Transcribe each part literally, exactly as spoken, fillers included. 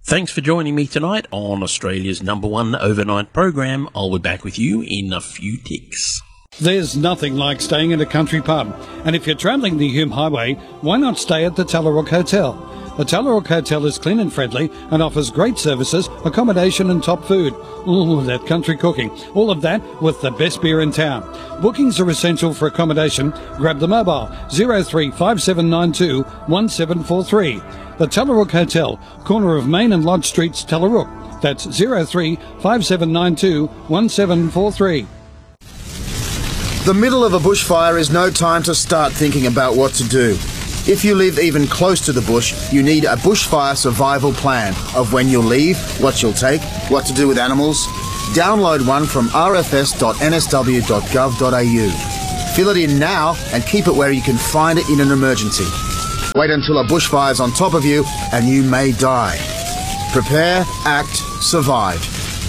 Thanks for joining me tonight on Australia's number one overnight program. I'll be back with you in a few ticks. There's nothing like staying at a country pub. And if you're travelling the Hume Highway, why not stay at the Tallarook Hotel? The Tallarook Hotel is clean and friendly and offers great services, accommodation and top food. Ooh, that country cooking. All of that with the best beer in town. Bookings are essential for accommodation. Grab the mobile zero three five seven nine two one seven four three. The Tallarook Hotel, corner of Main and Lodge Streets, Tallarook. That's zero three five seven nine two one seven four three. The middle of a bushfire is no time to start thinking about what to do. If you live even close to the bush, you need a bushfire survival plan of when you'll leave, what you'll take, what to do with animals. Download one from r f s dot n s w dot gov dot a u. Fill it in now and keep it where you can find it in an emergency. Wait until a bushfire's on top of you and you may die. Prepare, act, survive.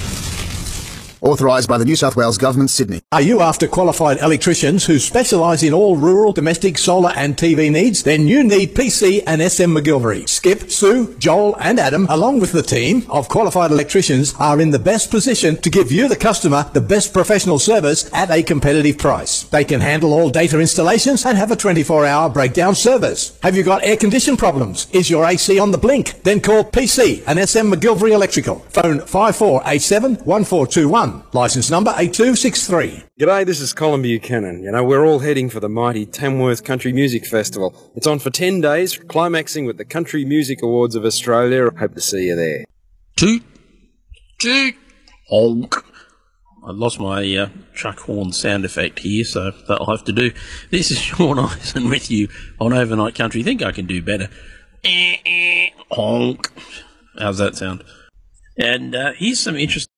Authorised by the New South Wales Government, Sydney. Are you after qualified electricians who specialise in all rural, domestic, solar and T V needs? Then you need P C and S M McGilvery. Skip, Sue, Joel and Adam, along with the team of qualified electricians, are in the best position to give you, the customer, the best professional service at a competitive price. They can handle all data installations and have a twenty-four hour breakdown service. Have you got air condition problems? Is your A C on the blink? Then call P C and S M McGilvery Electrical. Phone five four eight seven one four two one. Licence number eight two six three. G'day, this is Colin Buchanan. You know, we're all heading for the mighty Tamworth Country Music Festival. It's on for ten days, climaxing with the Country Music Awards of Australia. Hope to see you there. Toot, toot, honk. I lost my uh, truck horn sound effect here, so that'll have to do. This is Sean Eisen with you on Overnight Country. Think I can do better. Eh, eh, honk. How's that sound? And uh, here's some interesting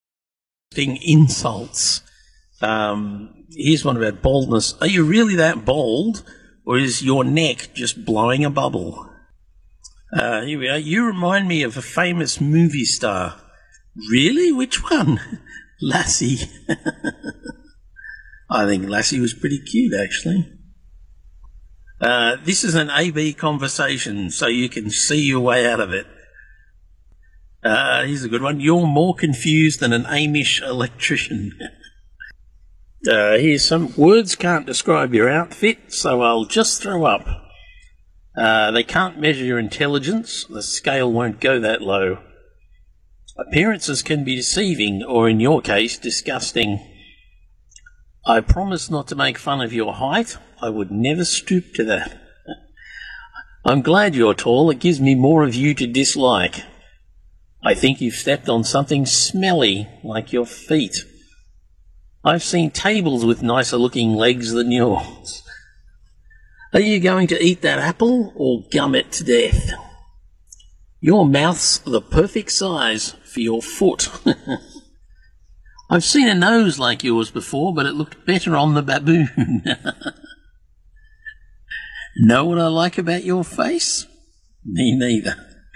insults. Um, here's one about baldness. Are you really that bald, or is your neck just blowing a bubble? Uh, here we are. You remind me of a famous movie star. Really? Which one? Lassie. I think Lassie was pretty cute, actually. Uh, this is an A B conversation, so you can see your way out of it. Uh, here's a good one. You're more confused than an Amish electrician. uh, here's some words can't describe your outfit, so I'll just throw up. Uh, they can't measure your intelligence. The scale won't go that low. Appearances can be deceiving, or in your case, disgusting. I promise not to make fun of your height. I would never stoop to that. I'm glad you're tall. It gives me more of you to dislike. I think you've stepped on something smelly, like your feet. I've seen tables with nicer looking legs than yours. Are you going to eat that apple or gum it to death? Your mouth's the perfect size for your foot. I've seen a nose like yours before, but it looked better on the baboon. Know what I like about your face? Me neither.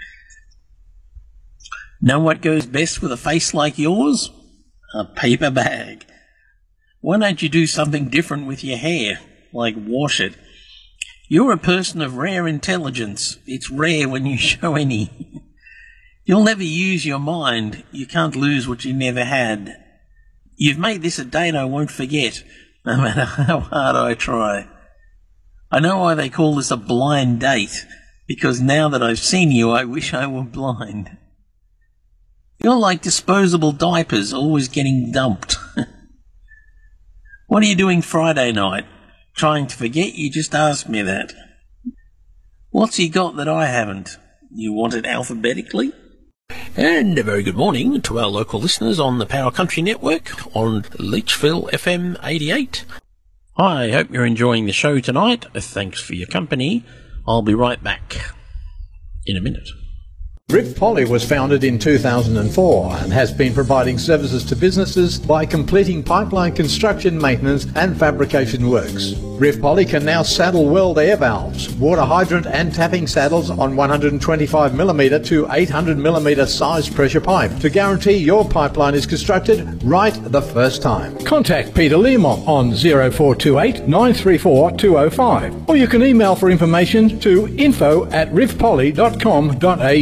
Know what goes best with a face like yours? A paper bag. Why don't you do something different with your hair, like wash it? You're a person of rare intelligence. It's rare when you show any. You'll never use your mind. You can't lose what you never had. You've made this a date I won't forget, no matter how hard I try. I know why they call this a blind date, because now that I've seen you, I wish I were blind. You're like disposable diapers, always getting dumped. What are you doing Friday night? Trying to forget you just asked me that. What's he got that I haven't? You want it alphabetically? And a very good morning to our local listeners on the Power Country Network on Leachville F M eighty-eight. I hope you're enjoying the show tonight. Thanks for your company. I'll be right back in a minute. Riv Poly was founded in two thousand four and has been providing services to businesses by completing pipeline construction, maintenance and fabrication works. Riv Poly can now saddle weld air valves, water hydrant and tapping saddles on one hundred twenty-five millimetre to eight hundred millimetre size pressure pipe to guarantee your pipeline is constructed right the first time. Contact Peter Learmont on zero four two eight nine three four two zero five or you can email for information to info at rivpoly dot com dot a u.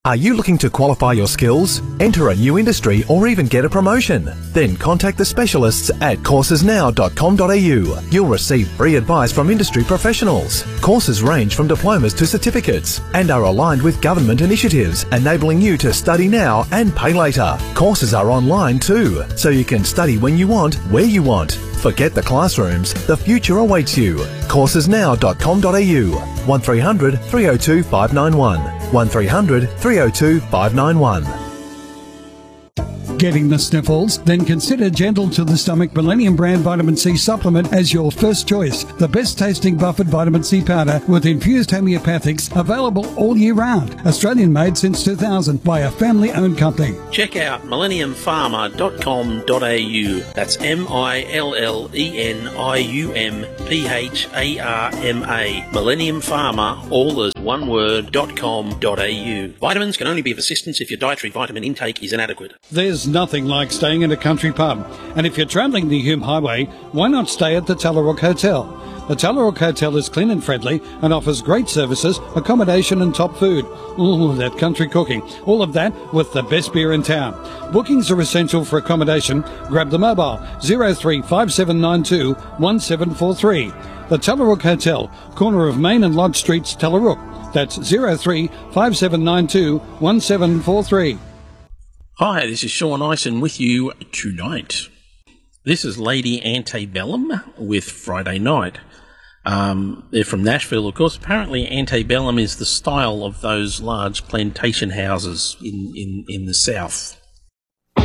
Are you looking to qualify your skills, enter a new industry or even get a promotion? Then contact the specialists at courses now dot com dot a u. You'll receive free advice from industry professionals. Courses range from diplomas to certificates and are aligned with government initiatives, enabling you to study now and pay later. Courses are online too, so you can study when you want, where you want. Forget the classrooms, the future awaits you. courses now dot com dot a u. one three hundred, three oh two, five nine one. one three hundred, three oh two, five nine one. Getting the sniffles? Then consider Gentle to the Stomach Millennium Brand Vitamin C Supplement as your first choice. The best tasting buffered vitamin C powder with infused homeopathics, available all year round. Australian made since two thousand by a family owned company. Check out millennium pharma dot com dot a u. That's M I L L E N I U M P H A R M A. Millennium Pharma, all as one word, dot com dot a u. Vitamins can only be of assistance if your dietary vitamin intake is inadequate. There's nothing like staying in a country pub. And if you're travelling the Hume Highway, why not stay at the Tallarook Hotel? The Tallarook Hotel is clean and friendly and offers great services, accommodation and top food. Ooh, that country cooking. All of that with the best beer in town. Bookings are essential for accommodation. Grab the mobile zero three five seven nine two one seven four three. The Tallarook Hotel, corner of Main and Lodge Streets, Tallarook. That's zero three five seven nine two one seven four three. Hi, this is Sean Ison with you tonight. This is Lady Antebellum with Friday Night. Um, they're from Nashville, of course. Apparently antebellum is the style of those large plantation houses in, in, in the South.